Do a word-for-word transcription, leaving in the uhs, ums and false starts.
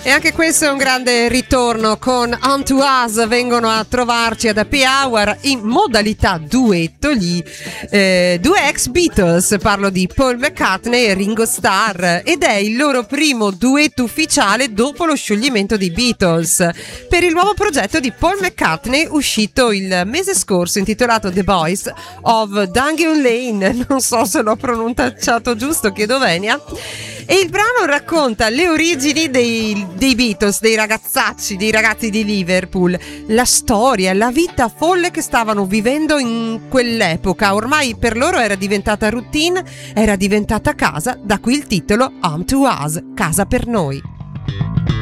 E anche questo è un grande ritorno con On To Us, vengono a trovarci ad Happy Hour in modalità duetto gli eh, due ex Beatles, parlo di Paul McCartney e Ringo Starr, ed è il loro primo duetto ufficiale dopo lo scioglimento dei Beatles per il nuovo progetto di Paul McCartney uscito il mese scorso intitolato The Boys of Dungeon Lane, non so se l'ho pronunciato giusto, chiedo venia. E il brano racconta le origini dei, dei Beatles, dei ragazzacci, dei ragazzi di Liverpool, la storia, la vita folle che stavano vivendo in quell'epoca. Ormai per loro era diventata routine, era diventata casa, da qui il titolo Home to Us, casa per noi.